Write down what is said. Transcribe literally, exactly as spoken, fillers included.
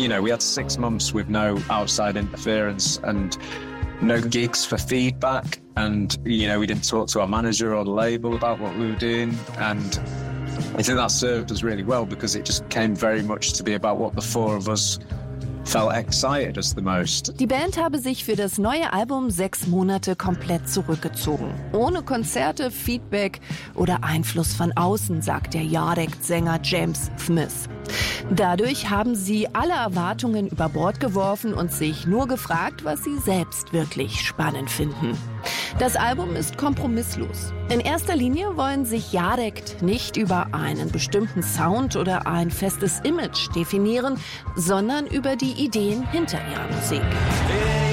you know, we had six months with no outside interference and no gigs for feedback. And, you know, we didn't talk to our manager or the label about what we were doing. And I think that served us really well because it just came very much to be about what the four of us felt excited us the most. Die Band habe sich für das neue Album sechs Monate komplett zurückgezogen. Ohne Konzerte, Feedback oder Einfluss von außen, sagt der Yardek-Sänger James Smith. Dadurch haben sie alle Erwartungen über Bord geworfen und sich nur gefragt, was sie selbst wirklich spannend finden. Das Album ist kompromisslos. In erster Linie wollen sich Yardek nicht über einen bestimmten Sound oder ein festes Image definieren, sondern über die Ideen hinter ihrer Musik.